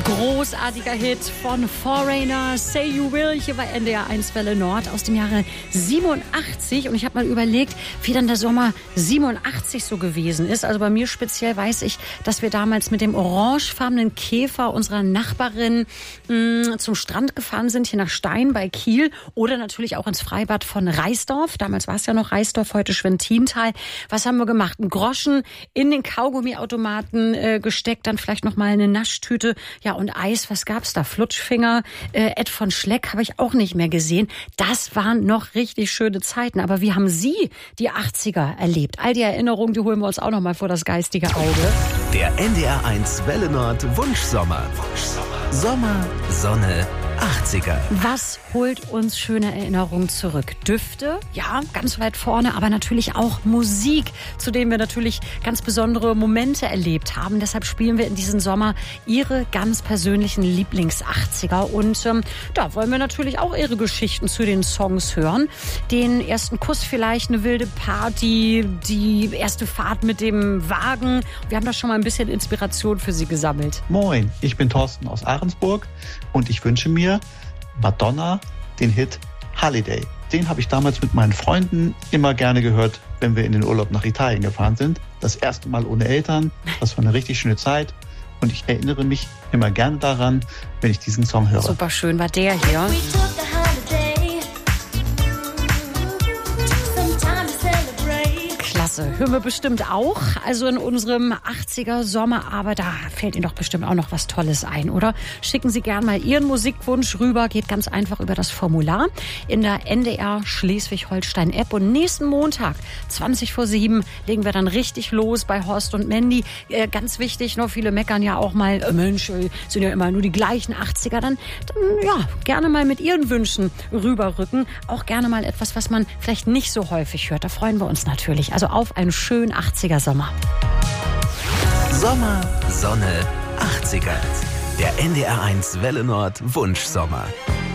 Großartiger Hit von Foreigner, Say You Will, hier bei NDR 1 Welle Nord aus dem Jahre 87. Und ich habe mal überlegt, wie dann der Sommer 87 so gewesen ist. Also bei mir speziell weiß ich, dass wir damals mit dem orangefarbenen Käfer unserer Nachbarin zum Strand gefahren sind, hier nach Stein bei Kiel oder natürlich auch ins Freibad von Reisdorf. Damals war es ja noch Reisdorf, heute Schwentintal. Was haben wir gemacht? Einen Groschen in den Kaugummiautomaten gesteckt, dann vielleicht noch mal eine Naschtüte. Ja, und Eis, was gab's da? Flutschfinger, Ed von Schleck habe ich auch nicht mehr gesehen. Das waren noch richtig schöne Zeiten. Aber wie haben Sie die 80er erlebt? All die Erinnerungen, die holen wir uns auch noch mal vor das geistige Auge. Der NDR 1 Welle Nord Wunschsommer. Sommer, Sonne, 80er. Was holt uns schöne Erinnerungen zurück? Düfte, ja, ganz weit vorne, aber natürlich auch Musik, zu dem wir natürlich ganz besondere Momente erlebt haben. Deshalb spielen wir in diesem Sommer Ihre ganz persönlichen Lieblings-80er. Und da wollen wir natürlich auch Ihre Geschichten zu den Songs hören. Den ersten Kuss vielleicht, eine wilde Party, die erste Fahrt mit dem Wagen. Wir haben da schon mal ein bisschen Inspiration für Sie gesammelt. Moin, ich bin Thorsten aus Ahrensburg und ich wünsche mir Madonna, den Hit Holiday. Den habe ich damals mit meinen Freunden immer gerne gehört, wenn wir in den Urlaub nach Italien gefahren sind. Das erste Mal ohne Eltern, das war eine richtig schöne Zeit. Und ich erinnere mich immer gerne daran, wenn ich diesen Song höre. Super schön war der hier. Klasse, hören wir bestimmt auch. Also in unserem 80er Sommer, aber da fällt Ihnen doch bestimmt auch noch was Tolles ein, oder? Schicken Sie gerne mal Ihren Musikwunsch rüber, geht ganz einfach über das Formular in der NDR Schleswig-Holstein-App. Und nächsten Montag, 20:07, legen wir dann richtig los bei Horst und Mandy. Ganz wichtig, noch viele meckern ja auch mal, Mensch, sind ja immer nur die gleichen 80er. Dann ja, gerne mal mit Ihren Wünschen rüberrücken. Auch gerne mal etwas, was man vielleicht nicht so häufig hört. Da freuen wir uns natürlich. Also auf einen schönen 80er Sommer. Sommer, Sonne, 80er. Der NDR 1 Welle Nord Wunschsommer.